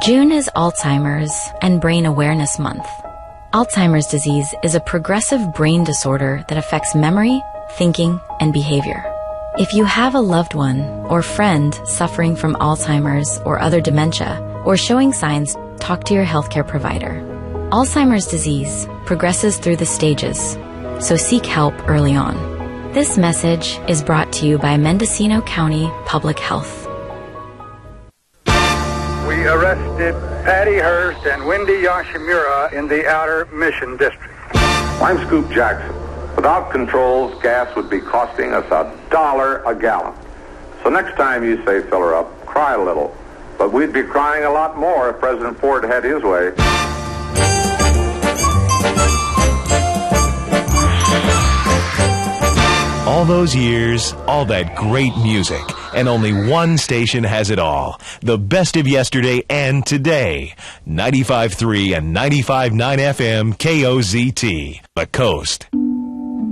June is Alzheimer's and Brain Awareness Month. Alzheimer's disease is a progressive brain disorder that affects memory, thinking, and behavior. If you have a loved one or friend suffering from Alzheimer's or other dementia or showing signs, talk to your healthcare provider. Alzheimer's disease progresses through the stages, so seek help early on. This message is brought to you by Mendocino County Public Health. We arrested Patty Hearst and Wendy Yoshimura in the Outer Mission District. I'm Scoop Jackson. Without controls, gas would be costing us $1 a gallon. So next time you say fill her up, cry a little. But we'd be crying a lot more if President Ford had his way. All those years, all that great music, and only one station has it all. The best of yesterday and today. 95.3 and 95.9 FM KOZT, The Coast.